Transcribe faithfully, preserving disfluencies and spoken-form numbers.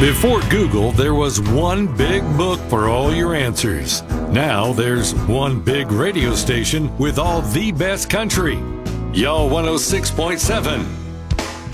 Before Google, there was one big book for all your answers. Now there's one big radio station with all the best country. Y'all one oh six point seven.